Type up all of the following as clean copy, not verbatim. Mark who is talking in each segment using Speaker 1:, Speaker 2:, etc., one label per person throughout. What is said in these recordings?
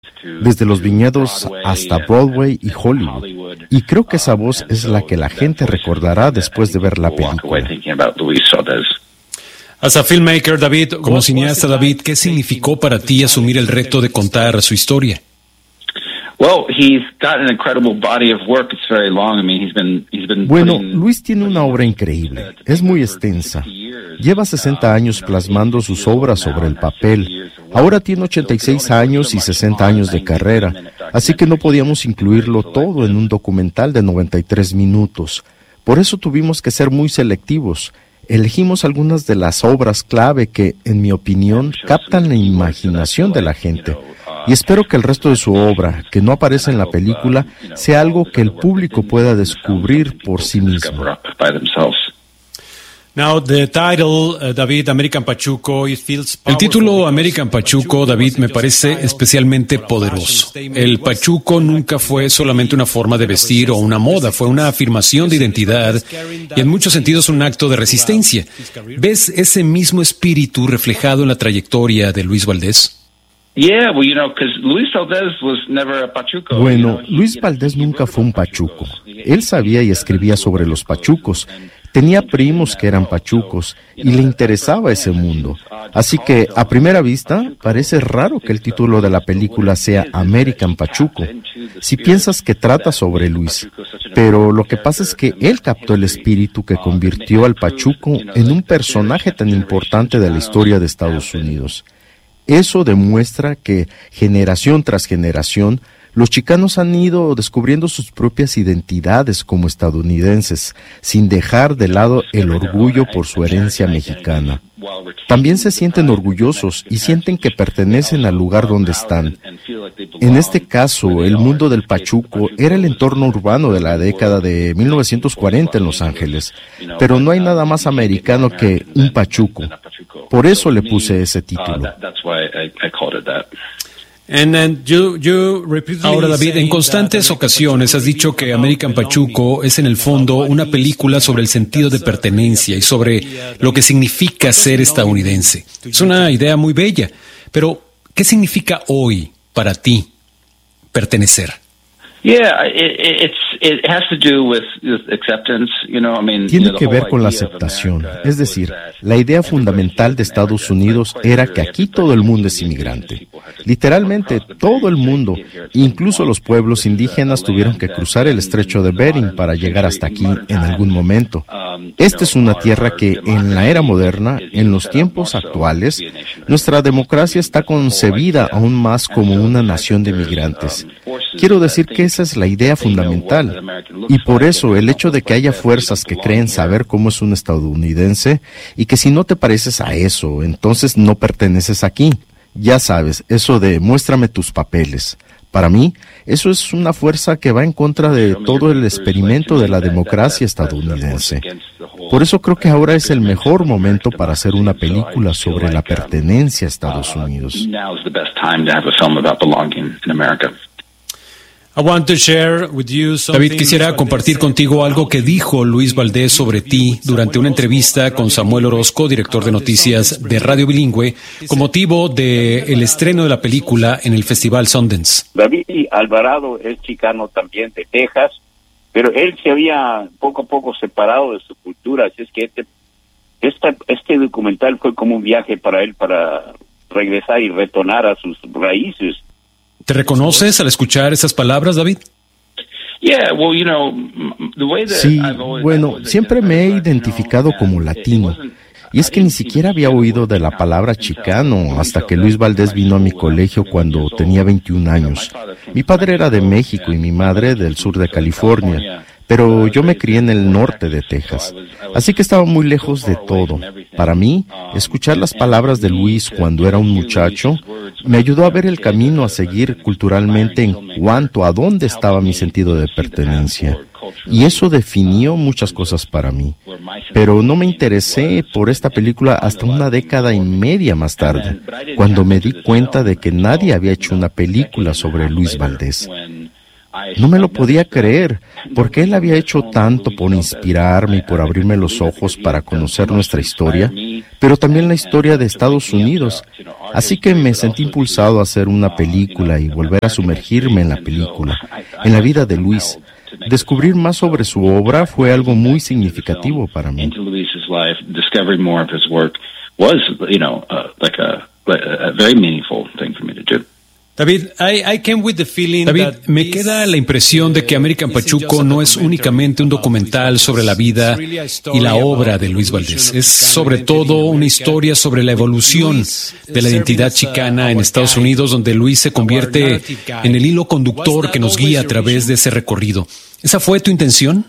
Speaker 1: desde los viñedos hasta Broadway y Hollywood. Y creo que esa voz es la que la gente recordará después de ver la película.
Speaker 2: Como cineasta, David, ¿qué significó para ti asumir el reto de contar su historia?
Speaker 1: Bueno, Luis tiene una obra increíble, es muy extensa. Lleva 60 años plasmando sus obras sobre el papel. Ahora tiene 86 años y 60 años de carrera, así que no podíamos incluirlo todo en un documental de 93 minutos. Por eso tuvimos que ser muy selectivos. Elegimos algunas de las obras clave que, en mi opinión, captan la imaginación de la gente. Y espero que el resto de su obra, que no aparece en la película, sea algo que el público pueda descubrir por sí mismo.
Speaker 2: El título American Pachuco, David, me parece especialmente poderoso. El pachuco nunca fue solamente una forma de vestir o una moda, fue una afirmación de identidad y en muchos sentidos un acto de resistencia. ¿Ves ese mismo espíritu reflejado en la trayectoria de Luis Valdés?
Speaker 1: Bueno, Luis Valdés nunca fue un pachuco. Él sabía y escribía sobre los pachucos. Tenía primos que eran pachucos y le interesaba ese mundo. Así que, a primera vista, parece raro que el título de la película sea American Pachuco, si piensas que trata sobre Luis. Pero lo que pasa es que él captó el espíritu que convirtió al pachuco en un personaje tan importante de la historia de Estados Unidos. Eso demuestra que, generación tras generación, los chicanos han ido descubriendo sus propias identidades como estadounidenses, sin dejar de lado el orgullo por su herencia mexicana. También se sienten orgullosos y sienten que pertenecen al lugar donde están. En este caso, el mundo del pachuco era el entorno urbano de la década de 1940 en Los Ángeles, pero no hay nada más americano que un pachuco. Por eso le puse ese título.
Speaker 2: Ahora, David, en constantes ocasiones has dicho que American Pachuco es en el fondo una película sobre el sentido de pertenencia y sobre lo que significa ser estadounidense. Es una idea muy bella, pero ¿qué significa hoy para ti pertenecer?
Speaker 1: Tiene que ver con la aceptación. Es decir, la idea fundamental de Estados Unidos era que aquí todo el mundo es inmigrante. Literalmente todo el mundo, incluso los pueblos indígenas, tuvieron que cruzar el estrecho de Bering para llegar hasta aquí en algún momento. Esta es una tierra que en la era moderna, en los tiempos actuales, nuestra democracia está concebida aún más como una nación de inmigrantes. Quiero decir que esa es la idea fundamental. Y por eso el hecho de que haya fuerzas que creen saber cómo es un estadounidense y que si no te pareces a eso, entonces no perteneces aquí. Ya sabes, eso de muéstrame tus papeles. Para mí, eso es una fuerza que va en contra de todo el experimento de la democracia estadounidense. Por eso creo que ahora es el mejor momento para hacer una película sobre la pertenencia a Estados Unidos.
Speaker 2: David, quisiera compartir contigo algo que dijo Luis Valdés sobre ti durante una entrevista con Samuel Orozco, director de noticias de Radio Bilingüe, con motivo del estreno de la película en el Festival Sundance.
Speaker 3: David Alvarado es chicano también de Texas, pero él se había poco a poco separado de su cultura, así es que este documental fue como un viaje para él para regresar y retornar a sus raíces.
Speaker 2: ¿Te reconoces al escuchar esas palabras, David?
Speaker 1: Sí, bueno, siempre me he identificado como latino. Y es que ni siquiera había oído de la palabra chicano hasta que Luis Valdés vino a mi colegio cuando tenía 21 años. Mi padre era de México y mi madre del sur de California, pero yo me crié en el norte de Texas, así que estaba muy lejos de todo. Para mí, escuchar las palabras de Luis cuando era un muchacho me ayudó a ver el camino a seguir culturalmente en cuanto a dónde estaba mi sentido de pertenencia. Y eso definió muchas cosas para mí. Pero no me interesé por esta película hasta una década y media más tarde, cuando me di cuenta de que nadie había hecho una película sobre Luis Valdés. No me lo podía creer, porque él había hecho tanto por inspirarme y por abrirme los ojos para conocer nuestra historia, pero también la historia de Estados Unidos. Así que me sentí impulsado a hacer una película y volver a sumergirme en la película, en la vida de Luis. Descubrir más sobre su obra fue algo muy significativo para mí.
Speaker 2: David, me queda la impresión de que American Pachuco no es únicamente un documental sobre la vida y la obra de Luis Valdés. Es sobre todo una historia sobre la evolución de la identidad chicana en Estados Unidos, donde Luis se convierte en el hilo conductor que nos guía a través de ese recorrido. ¿Esa fue tu intención?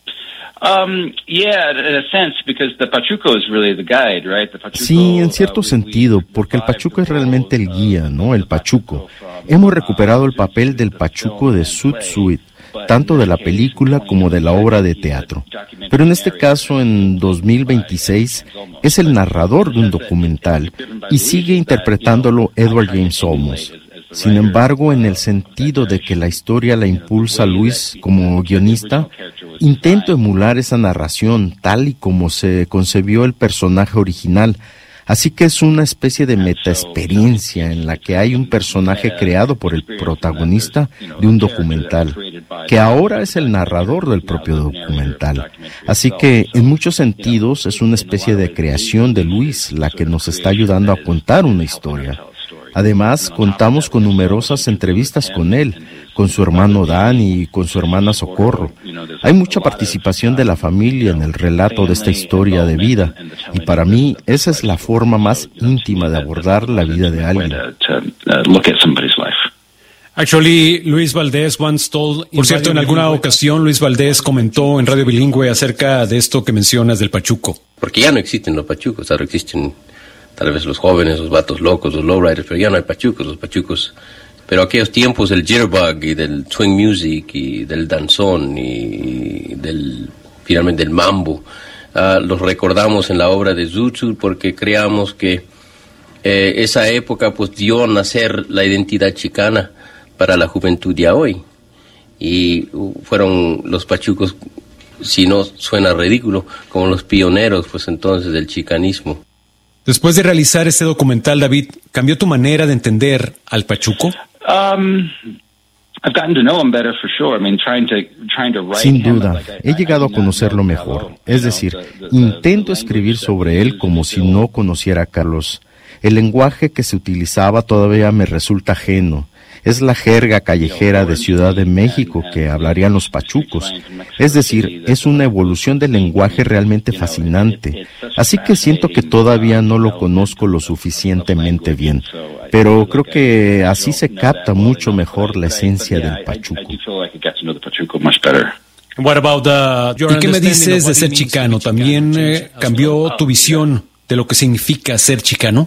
Speaker 1: Sí, en cierto sentido, porque el pachuco es realmente el guía, ¿no? El pachuco. Hemos recuperado el papel del pachuco de Zoot Suit, tanto de la película como de la obra de teatro. Pero en este caso, en 2026, es el narrador de un documental y sigue interpretándolo Edward James Olmos. Sin embargo, en el sentido de que la historia la impulsa Luis como guionista, intento emular esa narración tal y como se concebió el personaje original. Así que es una especie de metaexperiencia en la que hay un personaje creado por el protagonista de un documental, que ahora es el narrador del propio documental. Así que, en muchos sentidos, es una especie de creación de Luis la que nos está ayudando a contar una historia. Además, contamos con numerosas entrevistas con él, con su hermano Dan y con su hermana Socorro. Hay mucha participación de la familia en el relato de esta historia de vida, y para mí esa es la forma más íntima de abordar la vida de alguien.
Speaker 2: Luis Valdés once told... Por cierto, en alguna ocasión Luis Valdés comentó en Radio Bilingüe acerca de esto que mencionas del pachuco.
Speaker 4: Porque ya no existen los pachucos, ahora existen tal vez los jóvenes, los vatos locos, los lowriders, pero ya no hay pachucos, los pachucos. Pero aquellos tiempos del jitterbug y del swing music y del danzón y finalmente del mambo, los recordamos en la obra de Zoot Suit porque creamos que esa época pues dio a nacer la identidad chicana para la juventud de hoy. Y fueron los pachucos, si no suena ridículo, como los pioneros pues entonces del chicanismo.
Speaker 2: Después de realizar este documental, David, ¿cambió tu manera de entender al pachuco?
Speaker 1: Sin duda, he llegado a conocerlo mejor. Es decir, intento escribir sobre él como si no conociera a Carlos. El lenguaje que se utilizaba todavía me resulta ajeno. Es la jerga callejera de Ciudad de México que hablarían los pachucos. Es decir, es una evolución del lenguaje realmente fascinante. Así que siento que todavía no lo conozco lo suficientemente bien. Pero creo que así se capta mucho mejor la esencia del pachuco.
Speaker 2: ¿Y qué me dices de ser chicano? ¿También cambió tu visión de lo que significa ser chicano?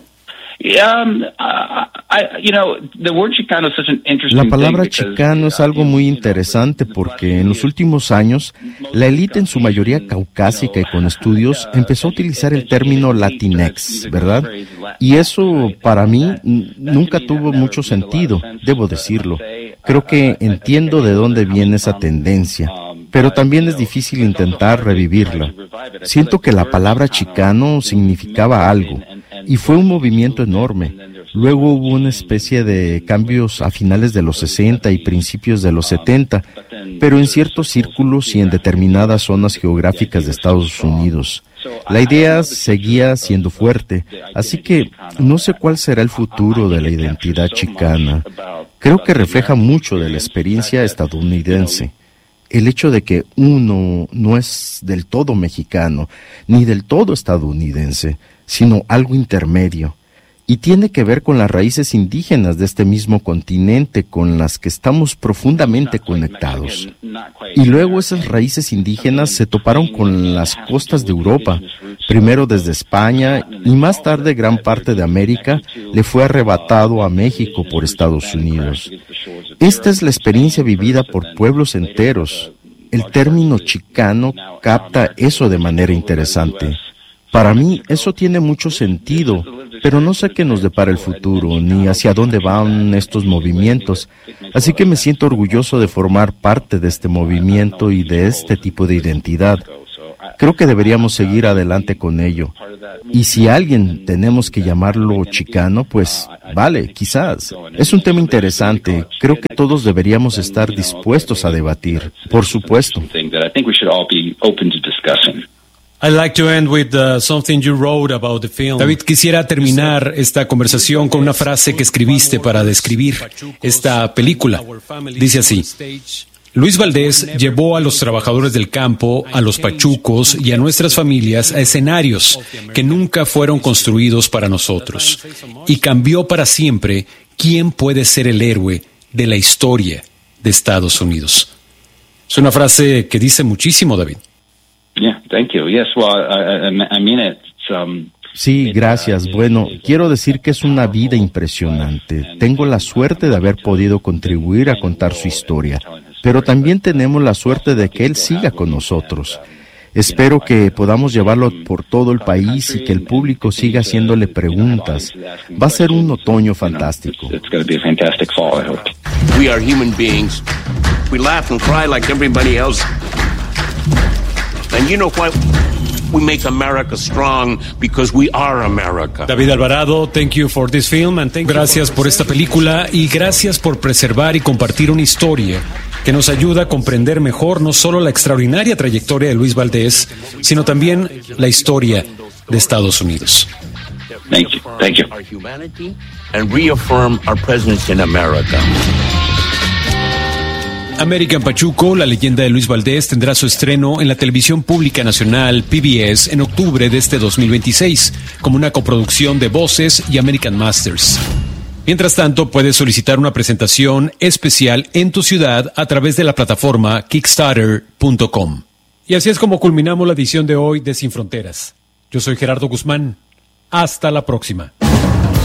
Speaker 1: La palabra chicano es algo muy interesante porque en los últimos años la élite, en su mayoría caucásica y con estudios, empezó a utilizar el término Latinx, ¿verdad? Y eso para mí nunca tuvo mucho sentido, debo decirlo. Creo que entiendo de dónde viene esa tendencia, pero también es difícil intentar revivirla. Siento que la palabra chicano significaba algo, y fue un movimiento enorme. Luego hubo una especie de cambios a finales de los 60 y principios de los 70, pero en ciertos círculos y en determinadas zonas geográficas de Estados Unidos. La idea seguía siendo fuerte, así que no sé cuál será el futuro de la identidad chicana. Creo que refleja mucho de la experiencia estadounidense. El hecho de que uno no es del todo mexicano, ni del todo estadounidense, sino algo intermedio, y tiene que ver con las raíces indígenas de este mismo continente con las que estamos profundamente conectados. Y luego esas raíces indígenas se toparon con las costas de Europa, primero desde España y más tarde gran parte de América le fue arrebatado a México por Estados Unidos. Esta es la experiencia vivida por pueblos enteros. El término chicano capta eso de manera interesante. Para mí eso tiene mucho sentido, pero no sé qué nos depara el futuro, ni hacia dónde van estos movimientos. Así que me siento orgulloso de formar parte de este movimiento y de este tipo de identidad. Creo que deberíamos seguir adelante con ello. Y si alguien tenemos que llamarlo chicano, pues vale, quizás. Es un tema interesante. Creo que todos deberíamos estar dispuestos a debatir, por supuesto.
Speaker 2: I'd like to end with something you wrote about the film. David, quisiera terminar esta conversación con una frase que escribiste para describir esta película. Dice así: Luis Valdés llevó a los trabajadores del campo, a los pachucos y a nuestras familias a escenarios que nunca fueron construidos para nosotros, y cambió para siempre quién puede ser el héroe de la historia de Estados Unidos. Es una frase que dice muchísimo, David.
Speaker 3: Yeah, thank you. Yes, well, I mean it.
Speaker 1: Sí, gracias. Bueno, quiero decir que es una vida impresionante. Tengo la suerte de haber podido contribuir a contar su historia, pero también tenemos la suerte de que él siga con nosotros. Espero que podamos llevarlo por todo el país y que el público siga haciéndole preguntas. Va a ser un otoño fantástico.
Speaker 5: We are human beings. We laugh and cry like everybody else. And you know what? We make America strong because we are America.
Speaker 2: David Alvarado, thank you for this film and gracias por esta película y gracias por preservar y compartir una historia que nos ayuda a comprender mejor no solo la extraordinaria trayectoria de Luis Valdés, sino también la historia de Estados Unidos.
Speaker 3: Thank you. Thank you.
Speaker 5: Our humanity and reaffirm our presence in America.
Speaker 2: American Pachuco, la leyenda de Luis Valdés, tendrá su estreno en la televisión pública nacional PBS en octubre de este 2026, como una coproducción de Voces y American Masters. Mientras tanto, puedes solicitar una presentación especial en tu ciudad a través de la plataforma Kickstarter.com. Y así es como culminamos la edición de hoy de Sin Fronteras. Yo soy Gerardo Guzmán. Hasta la próxima.